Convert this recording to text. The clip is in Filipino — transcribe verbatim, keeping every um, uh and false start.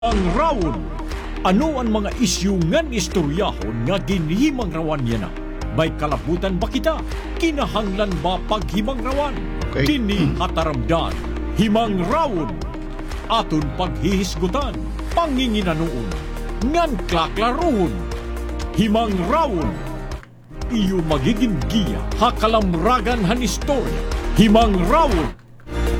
Ang rawon. Ano ang mga isyu ngan istoryahon nga ginhimang rawan niya na? May kalabutan ba kita? Kinahanglan ba paghimang rawan? Okay. Kini hataramdan, himang rawon. Aton paghihisgutan, panginginanoon. Ngan klaklaroon, himang rawon. Iyo magiging giya, hakalamragan han istorya. Himang rawon.